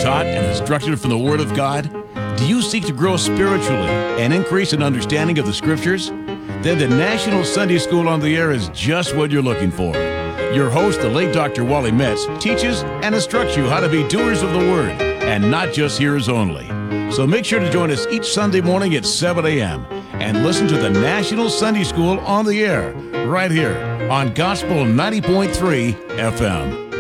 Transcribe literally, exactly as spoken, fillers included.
taught and instructed from the Word of God? Do you seek to grow spiritually and increase in understanding of the Scriptures? Then the National Sunday School on the Air is just what you're looking for. Your host, the late Doctor Wally Metz, teaches and instructs you how to be doers of the Word and not just hearers only. So make sure to join us each Sunday morning at seven a.m. and listen to the National Sunday School on the Air right here on Gospel ninety point three F M.